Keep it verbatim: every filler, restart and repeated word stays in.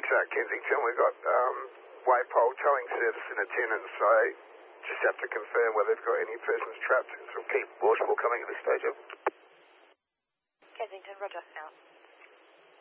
uh, Kensington. We've got um, Waypole towing service in attendance, so I just have to confirm whether they've got any persons trapped. So we'll keep watchful coming at this stage. Kensington, roger, out.